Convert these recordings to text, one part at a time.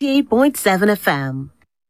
88.7 FM.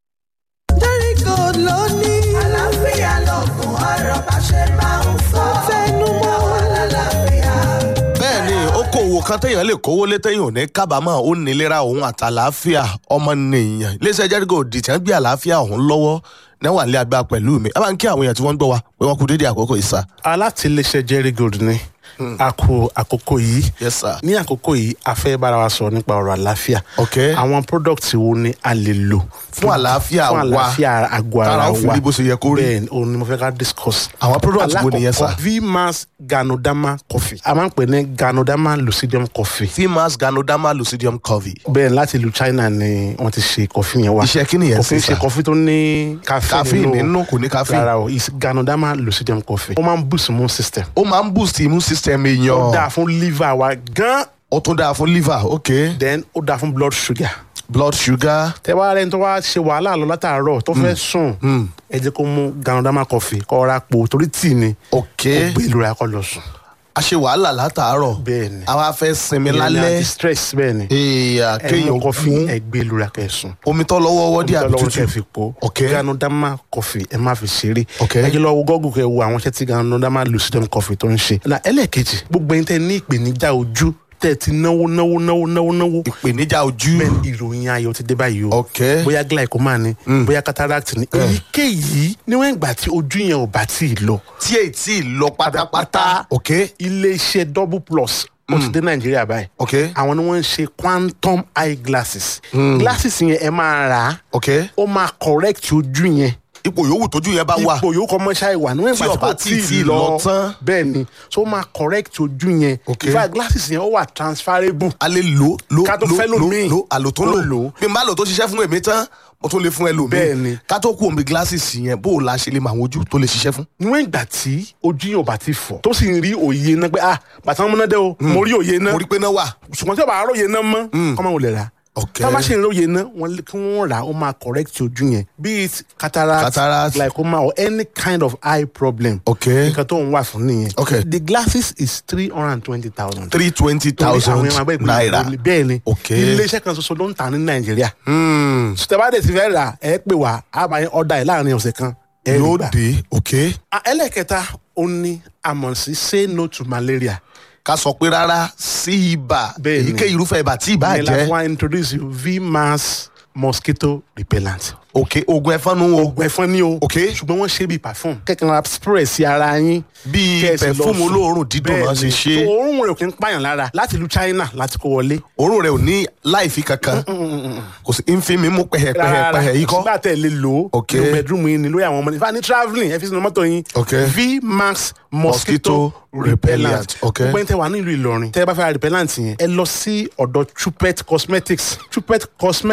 Very good lónìí. Àlàáfíà lọ́gùn ọ̀rọ̀ bá ṣe máa ń sọ. Fẹ́nu mọ́ àlàáfíà. Bẹ́ẹ̀ni, okòwò kan téèyàn lè kówó lé téèyàn ò ní kábàámọ̀ ó nílera òun àtàlàáfíà ọmọnìyàn. Iléeṣẹ́ Jericho dì tí wọ́n gbé àlàáfíà òun lọ́wọ́ níwà lé agbára pẹ̀lú mi. A máa ń kí àwọn èèyàn tí wọ́n ń gbọ́ wa pé wọ́n kú dédé àkókò ìsà. Aláti iléeṣẹ́ Jericho ni a kú àkókò yìí. Yes sir. Ní àkókò yìí a fẹ́ bára wa sọ̀rọ̀ nípa ọ̀rọ̀ àlàáfíà. Okay. Àwọn product wo ni a lè lò Fún àlàáfíà wa. fún àlàáfíà àgọ́ ara Tára ó fi wa. rí bó ṣe yẹ kó rí. Bẹ́ẹ̀ni, òun ni mo fẹ́ ká discuss. Àwọn product wo nìyẹn sir? Alákọ̀ọ́kọ́ VMAS Ganoderma coffee. A máa ń pè ní Ganoderma lucidium coffee. Fimas Ganoderma Lucidium Coffee. Bẹ́ẹ̀ni, láti ìlú China ni wọ́n ti ṣe coffee yẹn wá. Iṣẹ́ kí nìyẹn Coffee sí sir? ṣe coffee tó ní Caffeine nínú, kò ní caffeine. Rárá o, is Ganoderma lucidium coffee. Ó máa ń boost immune system. Ó máa ń boost immune system Ó èèyàn. dáa fún liver wa gan. Ó tún dáa fún liver, okay. Then ó dáa fún blood sugar. Blood sugar. Tẹ wá rẹni tó wá ṣe wàhálà lọ látàárọ̀ tó fẹ́ sùn ẹ jẹ́ kó mú Ganoderma coffee kó ra po torí tíì ni Okay. ó gbé ìlú rẹ̀ kó lọ sùn. A ṣe wàhálà látàárọ̀. Bẹ́ẹ̀ni. A wá fẹ́ sinmi Ìyẹn ni lálẹ́. anti-stress bẹ́ẹ̀ ni Èèyàn ẹ̀yìn kéèyàn coffee mú ẹ gbé ìlú rẹ̀ kẹ́ sùn. omi tó lọ́wọ́ wọ́dí àbí Lọ́wọ́ kẹ́ tútù. fi po Okay. Ganoderma coffee ẹ má fi ṣeré. Okay. ẹ jẹ́ lọ wo Google kẹ́ wo àwọn iṣẹ́ tí Ganoderma lucidium coffee tó ń ṣe. Ẹlẹ́ẹ̀kejì gbogbo ẹni tẹ́ ní ìpèníjà ojú tẹ́ ti náwó. Ìpèníjà ojú. Bẹ́ẹ̀ni ìròyìn ayọ̀ ti dé báyìí o. Okay. Bóyá glaucoma ni bóyá cataract ni èyíkéyìí níwọ̀n ìgbà tí ojú yẹn ò bá tí ì lọ. Tí èyí tí ì lọ pátápátá. Okay. Ilé-iṣẹ́ Double Plus ó ti dé Nàìjíríà báyìí. Okay. Àwọn ni wọ́n ń ṣe quantum eye glasses. Glasses yẹn ẹ máa rà á Okay. ó máa correct ojú yẹn. Ipò yòówù tójú yẹn bá wà. Ipò yòókù ọmọ ṣáà wà níwọ̀n Tí ìgbà ó bá tí kò tí tí ì ì lọ lọ tán. bẹ́ẹ̀ ni so ó máa correct ojú yẹn. Okay. In fact glasses yẹn ó wà transferable. A lè lò Ká tó fẹ́ lòmíì. àlò tó Ó lò. lò. Bí n bá lò tó ṣiṣẹ́ fún èmi tán, mo tún lè fún ẹlòmíì. Bẹ́ẹ̀ni. Ká tó kú omi glasses yẹn, bó o la ṣe lè mọ àwọn ojú tó lè ṣiṣẹ́ fún. níwọ̀n ìgbà tí ojú yẹn ò bá ti fọ́ tó sì ń rí òye náà pé bàtà múná dé o mo rí òye náà Mo rí pé náà wà. ṣùgbọ́n tí o bá róye náà mọ́ kọ́ máa wò lè rà Okay. tá a bá ṣe ń róye náà kí wọ́n rà ó máa correct ojú yẹn be it cataract glaucoma or any kind of eye problem Okay. nǹkan tó ń wà fún nìyẹn. Okay. The glasses is 320,000. 320,000 naira. bẹ́ẹ̀ ni Okay. iléeṣẹ́ kan ṣoṣo ló ń tà ní Nàìjíríà. sùtẹ́bàdé ti fẹ́ rà ẹ pè wá a máa ń ọ̀dà ẹ̀ láàrin ọ̀sẹ̀ kan. ẹ rí Yóò gbà. dé. Okay. Ẹlẹ́kẹta ó ní àmọ̀ sí say no to malaria. Ká sọ pé rárá sí ibà. Bẹ́ẹ̀ni. Èyíkéyìí irúfẹ́ ibà tí ibà Ìyẹn la jẹ́. fún wa introduce you VMAS mosquito repellent. Okay. Oògùn ẹ̀fọn nu o. Oògùn ẹ̀fọn ni o. Okay. Ṣùgbọ́n wọ́n ṣe bíi perfume. Kẹ̀kẹ́ ra spray sí ara yín. Bí Kẹ̀sì lọ perfume sùn. olóòórùn dídùn náà ṣe ṣe. Bẹ́ẹ̀ni. So, òórùn rẹ̀ kì í pààyàn lára láti ìlú China láti kó wọlé. Òórùn rẹ̀ ò ní láìfi kankan. Kò sí nfin mi mú pẹ̀hẹ̀pẹ̀hẹ̀ yìí kọ́. Sígbà tẹ̀ lè lò ó. Okay. Nínú bedroom yín ni lórí àwọn ọmọ ní. Ìfá ní travelling ẹ fi sínú mọ́tò yín. Okay. VMAX mosquito Mosquito repellent. repellent. Okay. Gbogbo ẹni tẹ́ wà nílùú Ìlọrin. Tẹ́ bá fẹ́ ra repellent yẹn ẹ lọ sí ọ̀dọ̀ Chupet Cosmetics. Chupet Cosmetics